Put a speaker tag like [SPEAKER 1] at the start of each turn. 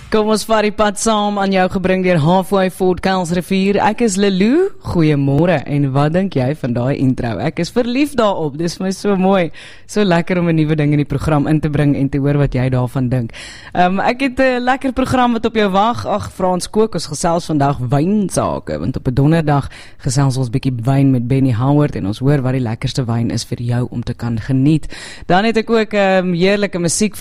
[SPEAKER 1] Kom ons vat die pad saam aan jou gebring deur Halfway Fort Kuilsrivier. Ek is Lelou, goeiemôre en wat dink jy van daai intro? Ek is verlief daarop, dis vir my so mooi, so lekker om 'n nuwe ding in die program in te bring en te hoor wat jy daarvan dink. Ek het 'n lekker program wat op jou wag. Ag, Frans Kook, ons gesels vandag wynsake, want op 'n donderdag gesels ons bietjie wyn met Benny Howard en ons hoor wat die lekkerste wyn is vir jou om te kan geniet. Dan het ek ook heerlike musiek